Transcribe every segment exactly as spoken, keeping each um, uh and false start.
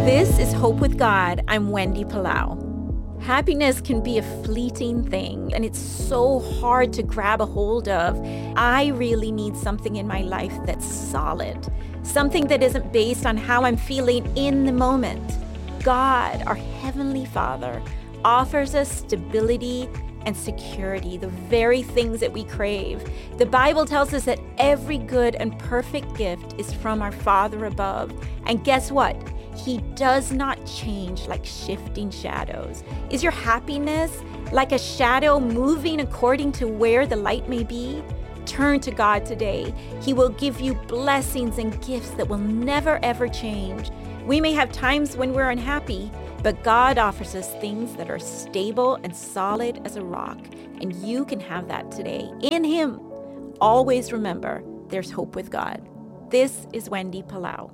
This is Hope with God. I'm Wendy Palau. Happiness can be a fleeting thing, and it's so hard to grab a hold of. I really need something in my life that's solid, something that isn't based on how I'm feeling in the moment. God, our Heavenly Father, offers us stability and security, the very things that we crave. The Bible tells us that every good and perfect gift is from our Father above. And guess what? He does not change like shifting shadows. Is your happiness like a shadow moving according to where the light may be? Turn to God today. He will give you blessings and gifts that will never ever change. We may have times when we're unhappy, but God offers us things that are stable and solid as a rock, and you can have that today in Him. Always remember, there's hope with God. This is Wendy Palau.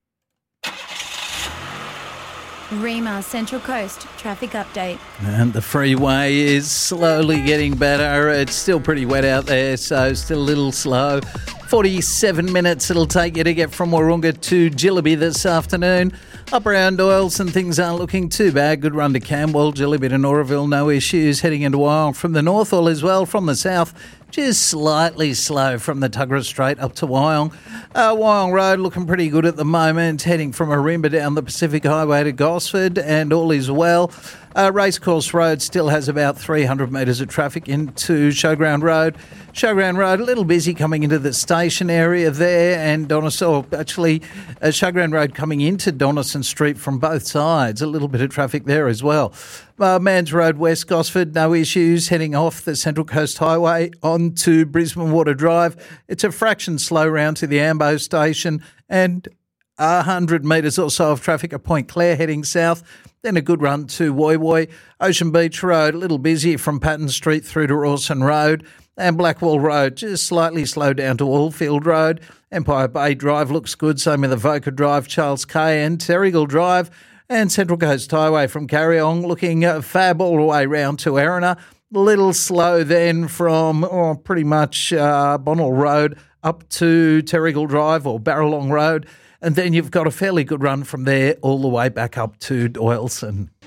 Rima Central Coast traffic update. And the freeway is slowly getting better. It's still pretty wet out there, so still a little slow. forty-seven minutes it'll take you to get from Wahroonga to Jillaby this afternoon. Up around Doyleson, things aren't looking too bad. Good run to Camwell, Jillaby to Noraville, no issues. Heading into Wyong from the north, all as well. From the south, just slightly slow from the Tuggerah Strait up to Wyong. Uh, Wyong Road looking pretty good at the moment. Heading from Arimba down the Pacific Highway to Gosford, and all is well. Uh, Racecourse Road still has about three hundred metres of traffic into Showground Road. Showground Road a little busy coming into the station area there, and Donison, actually uh, Showground Road coming into Donison Street from both sides. A little bit of traffic there as well. Uh, Mans Road West Gosford, no issues. Heading off the Central Coast Highway onto Brisbane Water Drive. It's a fraction slow round to the Ambo station, and one hundred metres or so of traffic at Point Clare heading south. Then a good run to Woy Woy. Ocean Beach Road, a little busy from Patton Street through to Rawson Road. And Blackwall Road, just slightly slowed down to Allfield Road. Empire Bay Drive looks good, same with Avoca Drive, Charles Cay and Terrigal Drive. And Central Coast Highway from Carryong looking uh, fab all the way round to Erina. A little slow then from oh, pretty much uh, Bonnell Road up to Terrigal Drive or Barralong Road. And then you've got a fairly good run from there all the way back up to Doyleson.